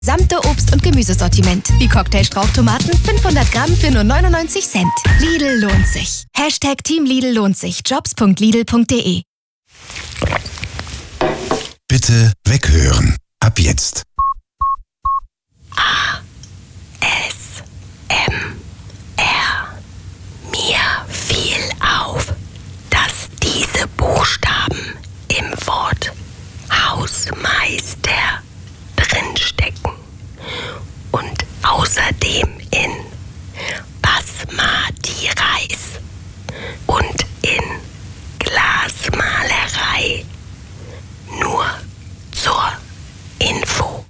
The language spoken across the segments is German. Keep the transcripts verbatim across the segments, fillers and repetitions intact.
Samte Obst- und Gemüsesortiment. Wie Cocktail-Strauchtomaten fünfhundert Gramm für nur neunundneunzig Cent. Lidl lohnt sich. Hashtag Team Lidl lohnt sich. Jobs punkt lidl punkt de. Bitte weghören. Ab jetzt. A. S. M. R. Mir fiel auf, dass diese Buchstaben im Wort Hausmeister drinstecken und außerdem in Basmati Reis und in Glasmalerei. Nur zur Info.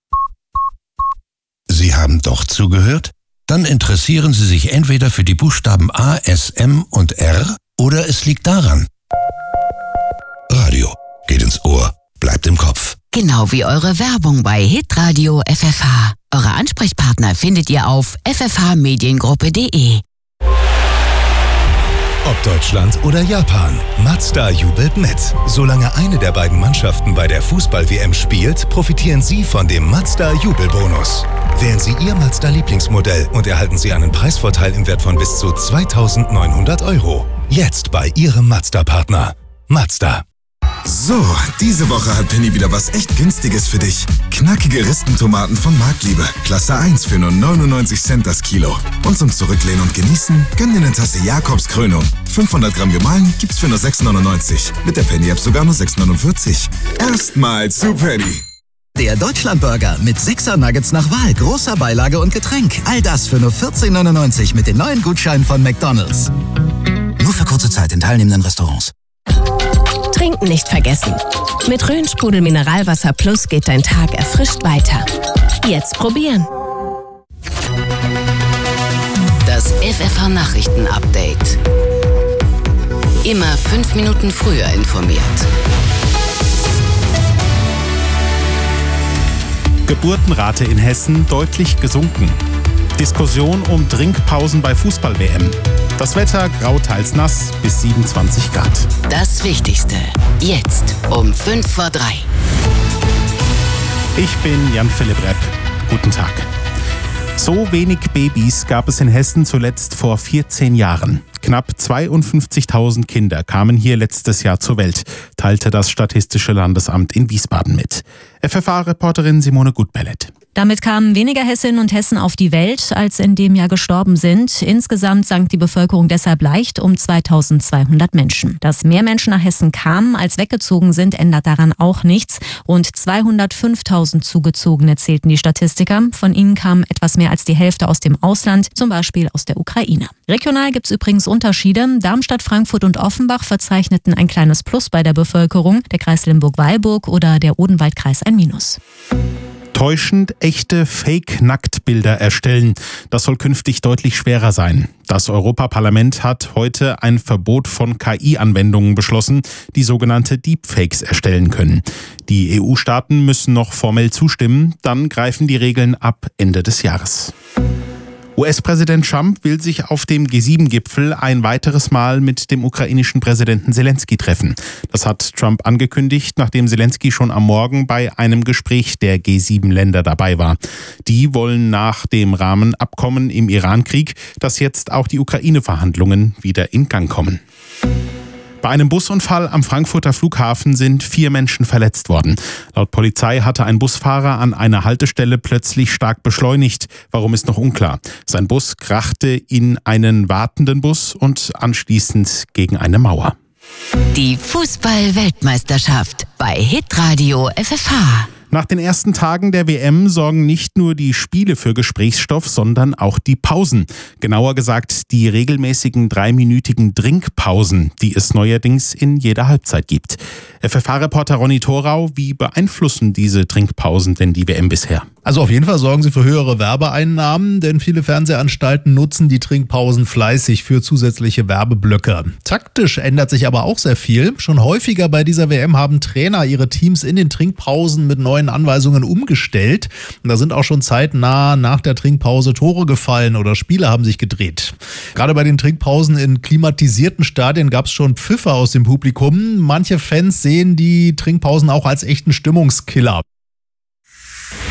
Sie haben doch zugehört? Dann interessieren Sie sich entweder für die Buchstaben A, S, M und R oder es liegt daran. Radio geht ins Ohr, bleibt im Kopf. Genau wie eure Werbung bei Hitradio F F H. Eure Ansprechpartner findet ihr auf f f h mediengruppe punkt de. Ob Deutschland oder Japan, Mazda jubelt mit. Solange eine der beiden Mannschaften bei der Fußball-W M spielt, profitieren Sie von dem Mazda-Jubelbonus. Wählen Sie Ihr Mazda-Lieblingsmodell und erhalten Sie einen Preisvorteil im Wert von bis zu zweitausendneunhundert Euro. Jetzt bei Ihrem Mazda-Partner. Mazda. So, diese Woche hat Penny wieder was echt Günstiges für dich. Knackige Ristentomaten von Marktliebe. Klasse eins für nur neunundneunzig Cent das Kilo. Und zum Zurücklehnen und Genießen, gönn dir eine Tasse Jakobs Krönung. fünfhundert Gramm gemahlen gibt's für nur sechs neunundneunzig. Mit der Penny-App sogar nur sechs neunundvierzig. Erstmal zu Penny. Der Deutschlandburger mit sechser Nuggets nach Wahl, großer Beilage und Getränk. All das für nur vierzehn neunundneunzig mit den neuen Gutscheinen von McDonald's. Nur für kurze Zeit in teilnehmenden Restaurants. Trinken nicht vergessen. Mit Rhön-Sprudel Mineralwasser Plus geht dein Tag erfrischt weiter. Jetzt probieren. Das F F H-Nachrichten-Update. Immer fünf Minuten früher informiert. Geburtenrate in Hessen deutlich gesunken. Diskussion um Trinkpausen bei Fußball-W M. Das Wetter grau teils nass bis siebenundzwanzig Grad. Das Wichtigste jetzt um fünf vor drei. Ich bin Jan-Philipp Repp. Guten Tag. So wenig Babys gab es in Hessen zuletzt vor vierzehn Jahren. Knapp zweiundfünfzigtausend Kinder kamen hier letztes Jahr zur Welt, teilte das Statistische Landesamt in Wiesbaden mit. F F H-Reporterin Simone Gutbellet. Damit kamen weniger Hessinnen und Hessen auf die Welt, als in dem Jahr gestorben sind. Insgesamt sank die Bevölkerung deshalb leicht um zweitausendzweihundert Menschen. Dass mehr Menschen nach Hessen kamen, als weggezogen sind, ändert daran auch nichts. Rund zweihundertfünftausend Zugezogene zählten die Statistiker. Von ihnen kamen etwas mehr als die Hälfte aus dem Ausland, zum Beispiel aus der Ukraine. Regional gibt es übrigens Unterschiede. Darmstadt, Frankfurt und Offenbach verzeichneten ein kleines Plus bei der Bevölkerung, der Kreis Limburg-Weilburg oder der Odenwaldkreis ein Minus. Täuschend echte Fake-Nacktbilder erstellen. Das soll künftig deutlich schwerer sein. Das Europaparlament hat heute ein Verbot von K I-Anwendungen beschlossen, die sogenannte Deepfakes erstellen können. Die E U-Staaten müssen noch formell zustimmen, dann greifen die Regeln ab Ende des Jahres. U S-Präsident Trump will sich auf dem G sieben Gipfel ein weiteres Mal mit dem ukrainischen Präsidenten Zelensky treffen. Das hat Trump angekündigt, nachdem Zelensky schon am Morgen bei einem Gespräch der G sieben Länder dabei war. Die wollen nach dem Rahmenabkommen im Iran-Krieg, dass jetzt auch die Ukraine-Verhandlungen wieder in Gang kommen. Bei einem Busunfall am Frankfurter Flughafen sind vier Menschen verletzt worden. Laut Polizei hatte ein Busfahrer an einer Haltestelle plötzlich stark beschleunigt. Warum ist noch unklar. Sein Bus krachte in einen wartenden Bus und anschließend gegen eine Mauer. Die Fußball-Weltmeisterschaft bei Hitradio F F H. Nach den ersten Tagen der W M sorgen nicht nur die Spiele für Gesprächsstoff, sondern auch die Pausen. Genauer gesagt die regelmäßigen dreiminütigen Trinkpausen, die es neuerdings in jeder Halbzeit gibt. F F H-Reporter Ronny Thorau, wie beeinflussen diese Trinkpausen denn die W M bisher? Also auf jeden Fall sorgen sie für höhere Werbeeinnahmen, denn viele Fernsehanstalten nutzen die Trinkpausen fleißig für zusätzliche Werbeblöcke. Taktisch ändert sich aber auch sehr viel. Schon häufiger bei dieser W M haben Trainer ihre Teams in den Trinkpausen mit neuen Anweisungen umgestellt. Und da sind auch schon zeitnah nach der Trinkpause Tore gefallen oder Spiele haben sich gedreht. Gerade bei den Trinkpausen in klimatisierten Stadien gab es schon Pfiffe aus dem Publikum. Manche Fans sehen die Trinkpausen auch als echten Stimmungskiller.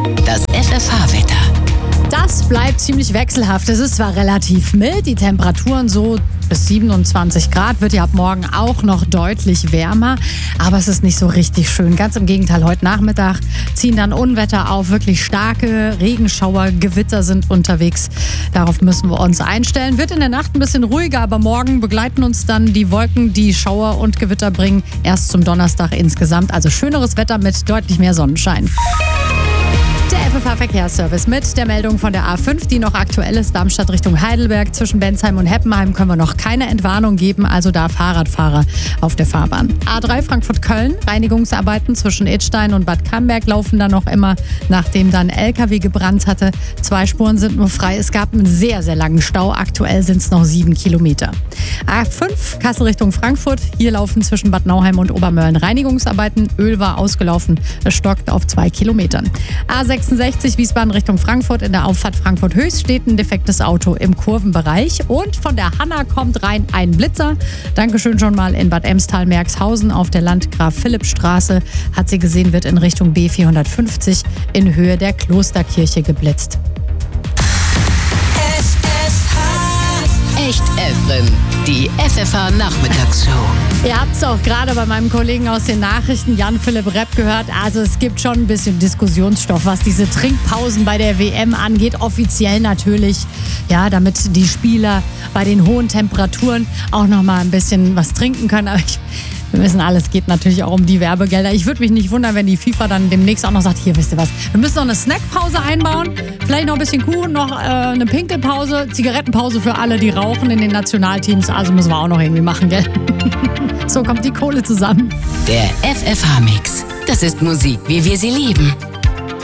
Das F F H-Wetter. Das bleibt ziemlich wechselhaft. Es ist zwar relativ mild, die Temperaturen so bis siebenundzwanzig Grad, wird ja ab morgen auch noch deutlich wärmer, aber es ist nicht so richtig schön. Ganz im Gegenteil, heute Nachmittag ziehen dann Unwetter auf, wirklich starke Regenschauer, Gewitter sind unterwegs. Darauf müssen wir uns einstellen. Wird in der Nacht ein bisschen ruhiger, aber morgen begleiten uns dann die Wolken, die Schauer und Gewitter bringen. Erst zum Donnerstag insgesamt, also schöneres Wetter mit deutlich mehr Sonnenschein. Der F F H-Verkehrsservice mit der Meldung von der A fünf, die noch aktuell ist, Darmstadt Richtung Heidelberg. Zwischen Bensheim und Heppenheim können wir noch keine Entwarnung geben, also da Fahrradfahrer auf der Fahrbahn. A drei Frankfurt-Köln, Reinigungsarbeiten zwischen Idstein und Bad Camberg laufen da noch immer, nachdem dann L K W gebrannt hatte. Zwei Spuren sind nur frei. Es gab einen sehr, sehr langen Stau. Aktuell sind es noch sieben Kilometer. A fünf, Kassel Richtung Frankfurt. Hier laufen zwischen Bad Nauheim und Obermölln Reinigungsarbeiten. Öl war ausgelaufen. Es stockt auf zwei Kilometern. A sechsundsechzig, Wiesbaden Richtung Frankfurt. In der Auffahrt Frankfurt-Höchst steht ein defektes Auto im Kurvenbereich. Und von der Hanna kommt rein ein Blitzer. Dankeschön schon mal in Bad Emstal-Merxhausen auf der Landgraf-Philipp-Straße. Hat sie gesehen, wird in Richtung B vierhundertfünfzig in Höhe der Klosterkirche geblitzt. Echt Evren, die F F H-Nachmittagsshow. Ihr habt es auch gerade bei meinem Kollegen aus den Nachrichten, Jan-Philipp Repp, gehört. Also es gibt schon ein bisschen Diskussionsstoff, was diese Trinkpausen bei der W M angeht. Offiziell natürlich, ja, damit die Spieler bei den hohen Temperaturen auch noch mal ein bisschen was trinken können. Aber ich, wir wissen alles, geht natürlich auch um die Werbegelder. Ich würde mich nicht wundern, wenn die FIFA dann demnächst auch noch sagt, hier, wisst ihr was, wir müssen noch eine Snackpause einbauen, vielleicht noch ein bisschen Kuchen, noch äh, eine Pinkelpause, Zigarettenpause für alle, die rauchen in den Nationalteams. Also müssen wir auch noch irgendwie machen, gell? So kommt die Kohle zusammen. Der F F H-Mix. Das ist Musik, wie wir sie lieben.